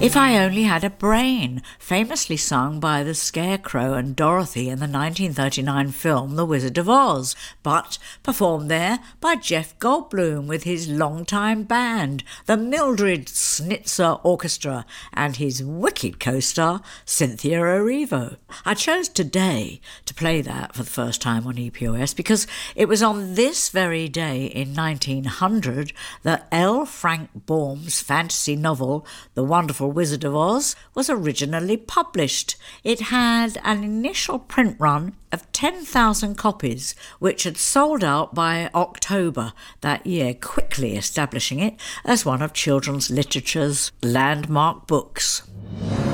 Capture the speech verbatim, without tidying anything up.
If I Only Had a Brain, famously sung by the Scarecrow and Dorothy in the nineteen thirty-nine film The Wizard of Oz, but performed there by Jeff Goldblum with his longtime band, the Mildred Snitzer Orchestra, and his wicked co-star, Cynthia Erivo. I chose today to play that for the first time on E P O S because it was on this very day in nineteen hundred that L. Frank Baum's fantasy novel, The Wonderful Wizard of Oz, was originally published. It had an initial print run of ten thousand copies, which had sold out by October that year, quickly establishing it as one of children's literature's landmark books.